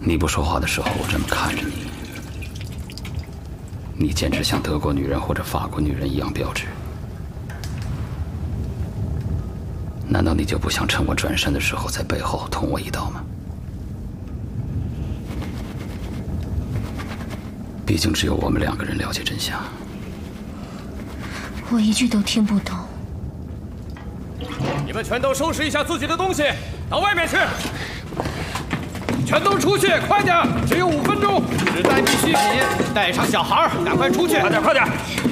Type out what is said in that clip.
你不说话的时候，我这么看着你，你简直像德国女人或者法国女人一样标致。难道你就不想趁我转身的时候，在背后捅我一刀吗？毕竟只有我们2个人了解真相。 我一句都听不懂。 你们全都收拾一下自己的东西，到外面去。全都出去，快点！只有5分钟，只带必需品，带上小孩，赶快出去！快点，快点！